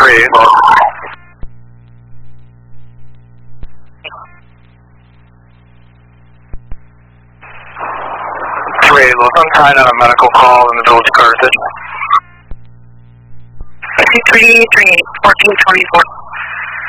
38 low. 38 low. I'm trying on a medical call in the village of Carthage. 6338, 1424.